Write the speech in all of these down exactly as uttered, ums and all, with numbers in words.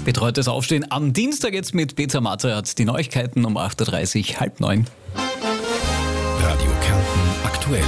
Betreutes Aufstehen am Dienstag jetzt mit Peter Matrat. Die Neuigkeiten um acht Uhr dreißig, halb neun. Radio Kärnten aktuell.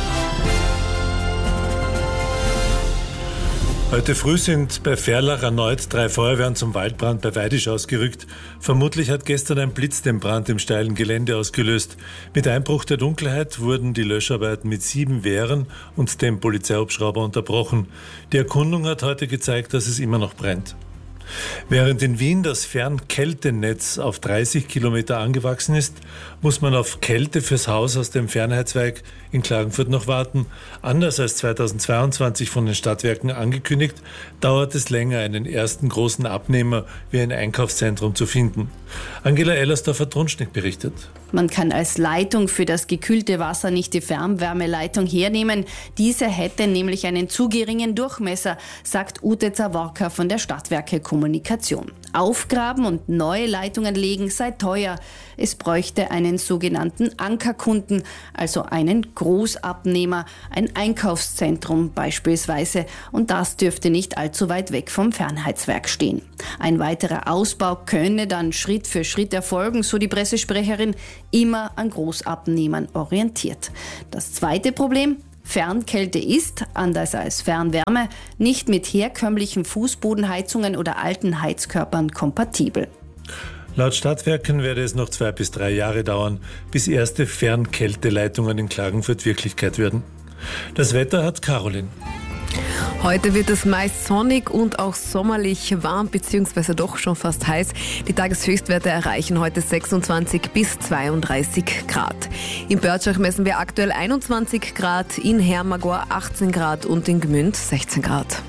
Heute früh sind bei Ferlach erneut drei Feuerwehren zum Waldbrand bei Weidisch ausgerückt. Vermutlich hat gestern ein Blitz den Brand im steilen Gelände ausgelöst. Mit Einbruch der Dunkelheit wurden die Löscharbeiten mit sieben Wehren und dem Polizeihubschrauber unterbrochen. Die Erkundung hat heute gezeigt, dass es immer noch brennt. Während in Wien das Fernkältenetz auf dreißig Kilometer angewachsen ist, muss man auf Kälte fürs Haus aus dem Fernheitswerk in Klagenfurt noch warten. Anders als zweitausendzweiundzwanzig von den Stadtwerken angekündigt, dauert es länger, einen ersten großen Abnehmer wie ein Einkaufszentrum zu finden. Angela Ellersdorfer-Trunschnick berichtet. Man kann als Leitung für das gekühlte Wasser nicht die Fernwärmeleitung hernehmen. Diese hätte nämlich einen zu geringen Durchmesser, sagt Ute Zaworka von der Stadtwerke Kommunikation. Aufgraben und neue Leitungen legen sei teuer. Es bräuchte einen sogenannten Ankerkunden, also einen Großabnehmer, ein Einkaufszentrum beispielsweise. Und das dürfte nicht allzu weit weg vom Fernheitswerk stehen. Ein weiterer Ausbau könne dann Schritt für Schritt erfolgen, so die Pressesprecherin, immer an Großabnehmern orientiert. Das zweite Problem: Fernkälte ist, anders als Fernwärme, nicht mit herkömmlichen Fußbodenheizungen oder alten Heizkörpern kompatibel. Laut Stadtwerken werde es noch zwei bis drei Jahre dauern, bis erste Fernkälteleitungen in Klagenfurt Wirklichkeit werden. Das Wetter hat Caroline. Heute wird es meist sonnig und auch sommerlich warm, beziehungsweise doch schon fast heiß. Die Tageshöchstwerte erreichen heute sechsundzwanzig bis zweiunddreißig Grad. In Börtschach messen wir aktuell einundzwanzig Grad, in Hermagor achtzehn Grad und in Gmünd sechzehn Grad.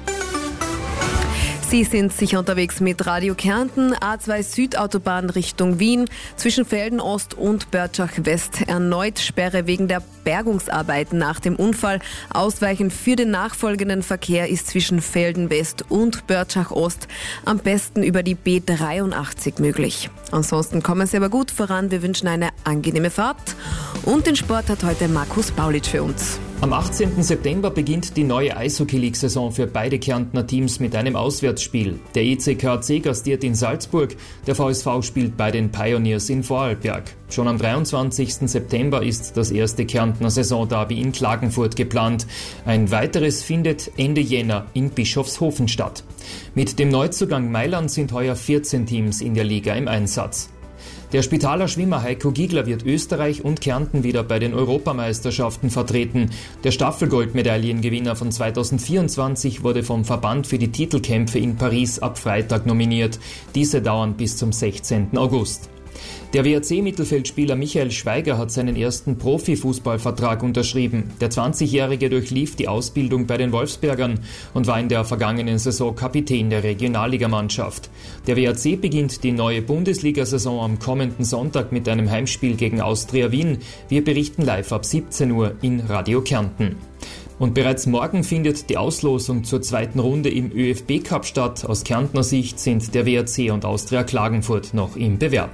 Sie sind sicher unterwegs mit Radio Kärnten, A zwei Südautobahn Richtung Wien, zwischen Velden Ost und Börtschach West erneut Sperre wegen der Bergungsarbeiten nach dem Unfall. Ausweichen für den nachfolgenden Verkehr ist zwischen Velden West und Börtschach Ost am besten über die B dreiundachtzig möglich. Ansonsten kommen Sie aber gut voran. Wir wünschen eine angenehme Fahrt. Und den Sport hat heute Markus Paulitsch für uns. Am achtzehnten September beginnt die neue Eishockey-League-Saison für beide Kärntner Teams mit einem Auswärtsspiel. Der E C K C gastiert in Salzburg, der V S V spielt bei den Pioneers in Vorarlberg. Schon am dreiundzwanzigsten September ist das erste Kärntner Saisonderby in Klagenfurt geplant. Ein weiteres findet Ende Jänner in Bischofshofen statt. Mit dem Neuzugang Mailand sind heuer vierzehn Teams in der Liga im Einsatz. Der Spitaler Schwimmer Heiko Giegler wird Österreich und Kärnten wieder bei den Europameisterschaften vertreten. Der Staffelgoldmedaillengewinner von zweitausendvierundzwanzig wurde vom Verband für die Titelkämpfe in Paris ab Freitag nominiert. Diese dauern bis zum sechzehnten August. Der W R C-Mittelfeldspieler Michael Schweiger hat seinen ersten Profifußballvertrag unterschrieben. Der zwanzigjährige durchlief die Ausbildung bei den Wolfsbergern und war in der vergangenen Saison Kapitän der Regionalligamannschaft. Der W R C beginnt die neue Bundesliga-Saison am kommenden Sonntag mit einem Heimspiel gegen Austria Wien. Wir berichten live ab siebzehn Uhr in Radio Kärnten. Und bereits morgen findet die Auslosung zur zweiten Runde im ÖFB-Cup statt. Aus Kärntner Sicht sind der W R C und Austria Klagenfurt noch im Bewerb.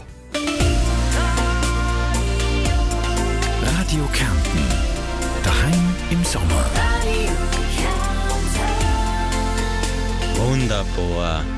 Radio Kärnten. Daheim im Sommer. Wunderbar.